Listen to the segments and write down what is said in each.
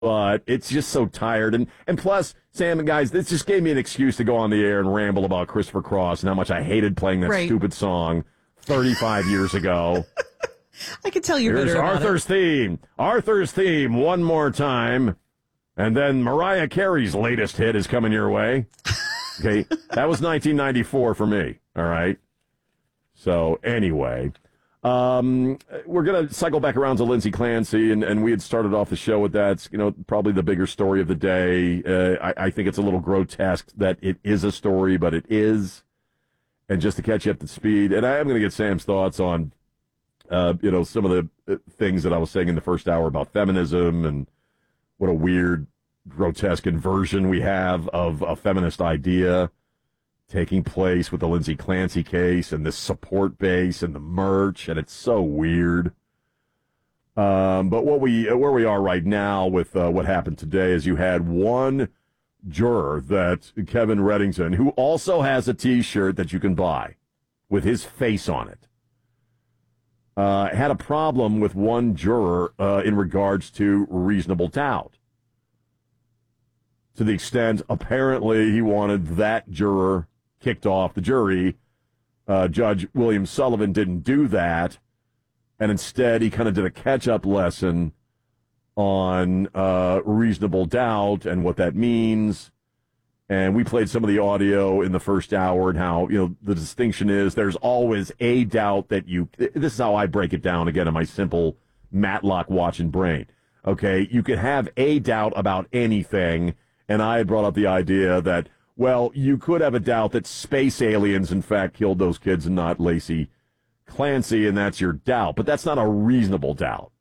but it's just so tired. And plus, Sam and guys, this just gave me an excuse to go on the air and ramble about Christopher Cross and how much I hated playing that stupid song 35 years ago. I can tell you're bitter about Arthur's theme. Arthur's theme one more time. And then Mariah Carey's latest hit is coming your way. Okay, that was 1994 for me, all right? So anyway, we're going to cycle back around to Lindsay Clancy, and we had started off the show with that. It's, probably the bigger story of the day. I think it's a little grotesque that it is a story, but it is. And just to catch you up to speed, and I am going to get Sam's thoughts on, some of the things that I was saying in the first hour about feminism and what a weird, grotesque inversion we have of a feminist idea taking place with the Lindsay Clancy case and the support base and the merch, and it's so weird. But where we are right now with what happened today is you had one juror, that Kevin Reddington, who also has a T-shirt that you can buy with his face on it, had a problem with one juror in regards to reasonable doubt. To the extent, apparently, he wanted that juror kicked off the jury. Judge William Sullivan didn't do that, and instead he kind of did a catch-up lesson on reasonable doubt and what that means. And we played some of the audio in the first hour and how, the distinction is there's always a doubt that this is how I break it down again in my simple Matlock watching brain. Okay, you could have a doubt about anything, and I had brought up the idea that, well, you could have a doubt that space aliens, in fact, killed those kids and not Lacey Clancy, and that's your doubt. But that's not a reasonable doubt.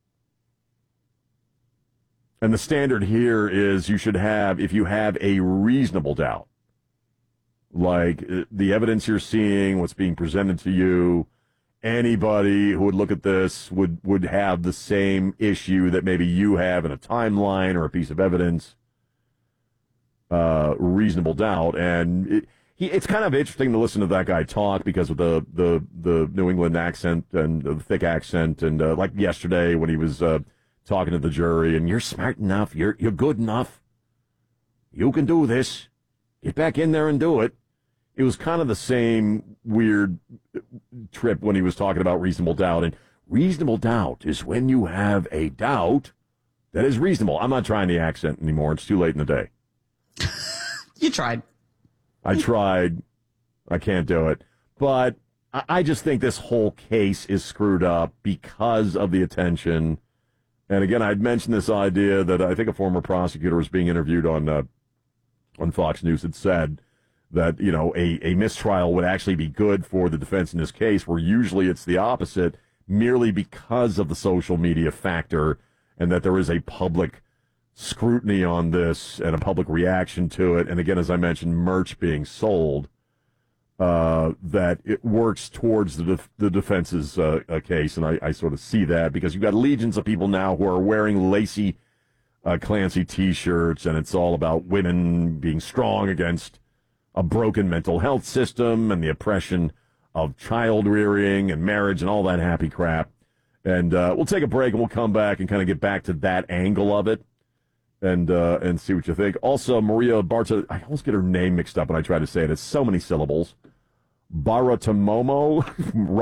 And the standard here is if you have a reasonable doubt, like the evidence you're seeing, what's being presented to you, anybody who would look at this would have the same issue that maybe you have in a timeline or a piece of evidence, reasonable doubt. And it's kind of interesting to listen to that guy talk because of the New England accent and the thick accent, and like yesterday when he was talking to the jury, and you're smart enough, you're good enough, you can do this, get back in there and do it. It was kind of the same weird trip when he was talking about reasonable doubt. And reasonable doubt is when you have a doubt that is reasonable. I'm not trying the accent anymore. It's too late in the day. You tried. I tried. I can't do it. But I just think this whole case is screwed up because of the attention. And again, I'd mentioned this idea that I think a former prosecutor was being interviewed on Fox News had said that, a mistrial would actually be good for the defense in this case, where usually it's the opposite, merely because of the social media factor, and that there is a public scrutiny on this and a public reaction to it. And again, as I mentioned, merch being sold, that it works towards the defense's case. And I sort of see that because you've got legions of people now who are wearing Lacey Clancy T-shirts, and it's all about women being strong against a broken mental health system and the oppression of child rearing and marriage and all that happy crap. And we'll take a break and we'll come back and kind of get back to that angle of it and see what you think. Also, Maria Barta, I always get her name mixed up when I try to say it. It's so many syllables. Bartiromo.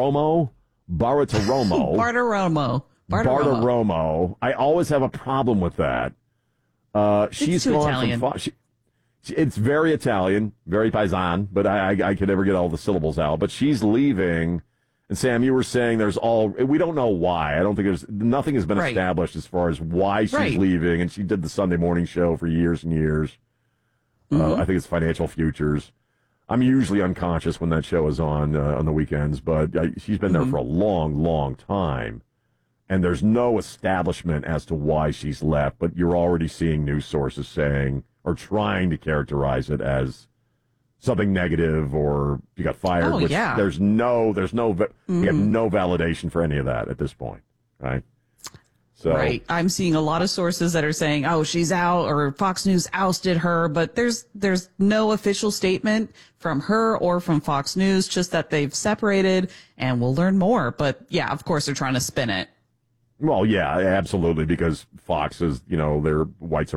Bartiromo. I always have a problem with that. She's too gone Italian. from it's very Italian, very paisan, but I could never get all the syllables out. But she's leaving. And Sam, you were saying we don't know why. I don't think nothing has been established as far as why she's leaving. And she did the Sunday morning show for years and years. I think it's Financial Futures. I'm usually unconscious when that show is on the weekends, but she's been there for a long, long time. And there's no establishment as to why she's left, but you're already seeing news sources saying, or trying to characterize it as something negative, or you got fired. Oh, yeah. There's no you have no validation for any of that at this point, right? So, right. I'm seeing a lot of sources that are saying, oh, she's out, or Fox News ousted her, but there's no official statement from her or from Fox News, just that they've separated, and we'll learn more. But yeah, of course they're trying to spin it. Well, yeah, absolutely, because Fox is, they're white